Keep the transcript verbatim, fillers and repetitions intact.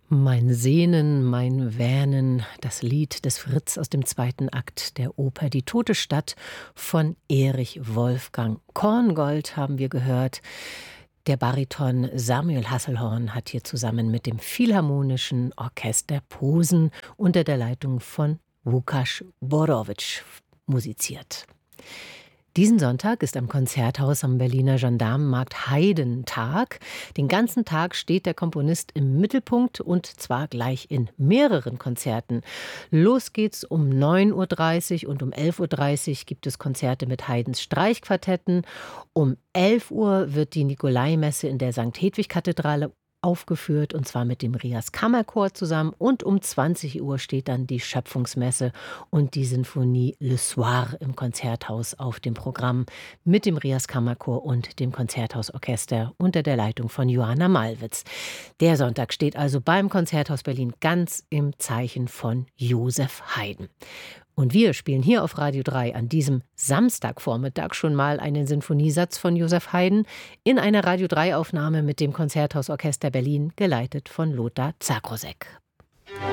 Mein Sehnen, mein Wähnen, das Lied des Fritz aus dem zweiten Akt der Oper Die tote Stadt von Erich Wolfgang Korngold haben wir gehört. Der Bariton Samuel Hasselhorn hat hier zusammen mit dem Philharmonischen Orchester Posen unter der Leitung von Łukasz Borowicz musiziert. Diesen Sonntag ist am Konzerthaus am Berliner Gendarmenmarkt Haydn-Tag. Den ganzen Tag steht der Komponist im Mittelpunkt und zwar gleich in mehreren Konzerten. Los geht's um neun Uhr dreißig und um elf Uhr dreißig gibt es Konzerte mit Haydns Streichquartetten. Um elf Uhr wird die Nikolaimesse in der Sankt Hedwig-Kathedrale aufgeführt, und zwar mit dem Rias Kammerchor zusammen, und um zwanzig Uhr steht dann die Schöpfungsmesse und die Sinfonie Le Soir im Konzerthaus auf dem Programm mit dem Rias Kammerchor und dem Konzerthausorchester unter der Leitung von Johanna Malwitz. Der Sonntag steht also beim Konzerthaus Berlin ganz im Zeichen von Joseph Haydn. Und wir spielen hier auf Radio drei an diesem Samstagvormittag schon mal einen Sinfoniesatz von Joseph Haydn in einer Radio drei Aufnahme mit dem Konzerthausorchester Berlin, geleitet von Lothar Zakrosek.